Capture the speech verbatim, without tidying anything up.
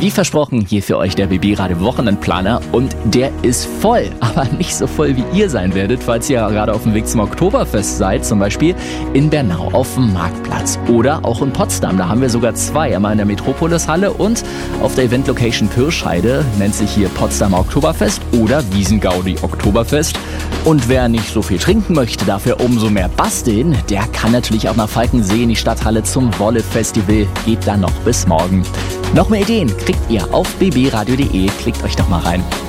Wie versprochen, hier für euch der B B Radio Wochenendplaner und der ist voll, aber nicht so voll wie ihr sein werdet, falls ihr gerade auf dem Weg zum Oktoberfest seid, zum Beispiel in Bernau auf dem Marktplatz oder auch in Potsdam. Da haben wir sogar zwei, einmal in der Metropolis-Halle und auf der Event-Location Pirscheide, nennt sich hier Potsdamer Oktoberfest oder Wiesn-Gaudi Oktoberfest. Und wer nicht so viel trinken möchte, dafür umso mehr basteln, der kann natürlich auch nach Falkensee in die Stadthalle zum Wolle-Festival, geht dann noch bis morgen. Noch mehr Ideen kriegt ihr auf b b radio punkt de, klickt euch doch mal rein.